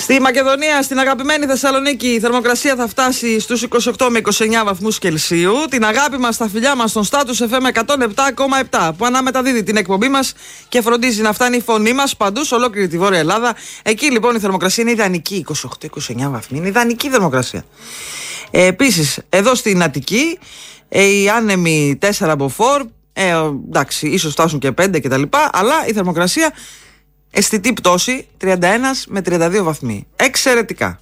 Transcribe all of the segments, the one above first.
Στη Μακεδονία, στην αγαπημένη Θεσσαλονίκη, η θερμοκρασία θα φτάσει στους 28 με 29 βαθμούς Κελσίου. Την αγάπη μας, τα φιλιά μας στον Status FM 107,7 που αναμεταδίδει την εκπομπή μας και φροντίζει να φτάνει η φωνή μας παντού σε ολόκληρη τη Βόρεια Ελλάδα. Εκεί λοιπόν η θερμοκρασία είναι ιδανική, 28-29 βαθμοί, είναι ιδανική θερμοκρασία. Επίσης, εδώ στην Αττική, οι άνεμοι 4 από 4, εντάξει, ίσως φτάσουν και 5 κτλ. Αλλά η θερμοκρασία αισθητή πτώση 31 με 32 βαθμοί. Εξαιρετικά.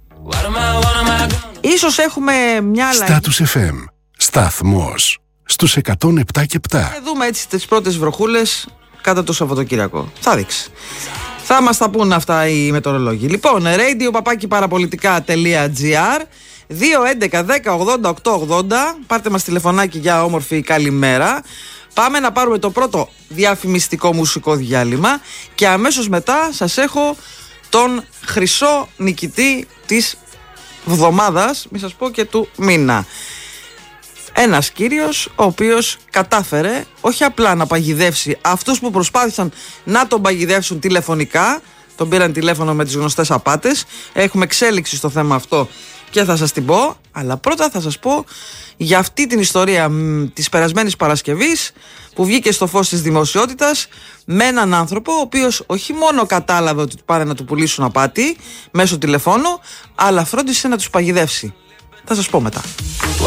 Ίσως έχουμε μια αλλαγή. Status FM. Σταθμός στους 107 και 7. Δούμε έτσι τις πρώτες βροχούλες κατά το Σαββατοκύριακο. Θα δείξει. Θα μας τα πούν αυτά οι μετεωρολόγοι. Λοιπόν, radio-papaki-παραπολιτικά.gr 2-11-10-80-8-80. Πάρτε μας τηλεφωνάκι για όμορφη καλημέρα. Πάμε να πάρουμε το πρώτο διαφημιστικό μουσικό διάλειμμα και αμέσως μετά σας έχω τον χρυσό νικητή της βδομάδας, μη σας πω και του μήνα. Ένας κύριος ο οποίος κατάφερε όχι απλά να παγιδεύσει αυτούς που προσπάθησαν να τον παγιδεύσουν τηλεφωνικά, τον πήραν τηλέφωνο με τις γνωστές απάτες. Έχουμε εξέλιξη στο θέμα αυτό και θα σας την πω, αλλά πρώτα θα σας πω για αυτή την ιστορία της περασμένης Παρασκευής που βγήκε στο φως της δημοσιότητας με έναν άνθρωπο ο οποίος όχι μόνο κατάλαβε ότι πάνε να του πουλήσουν απάτη μέσω τηλεφώνου, αλλά φρόντισε να τους παγιδεύσει. Θα σας πω μετά.